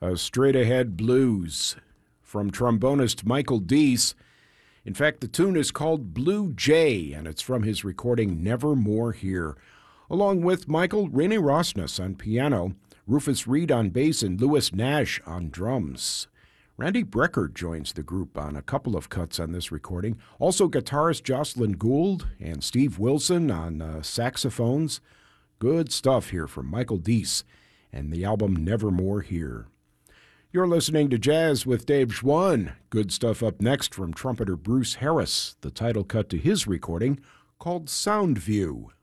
A Straight Ahead Blues from trombonist Michael Deese. In fact, the tune is called Blue Jay, and it's from his recording Nevermore Here. Along with Michael, Rene Rosnes on piano, Rufus Reid on bass, and Louis Nash on drums. Randy Brecker joins the group on a couple of cuts on this recording. Also guitarist Jocelyn Gould and Steve Wilson on saxophones. Good stuff here from Michael Deese and the album Nevermore Here. You're listening to Jazz with Dave Schwann. Good stuff up next from trumpeter Bruce Harris, the title cut to his recording called Sound View.